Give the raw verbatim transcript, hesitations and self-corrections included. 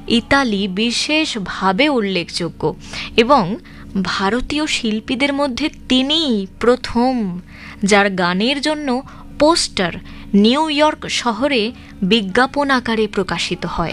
Italy বিশেষভাবে উল্লেখযোগ্য এবং ভারতীয় শিল্পীদের মধ্যে তিনিই প্রথম যার গানের জন্য পোস্টার নিউ ইয়র্ক শহরে বিজ্ঞাপন আকারে প্রকাশিত হয়।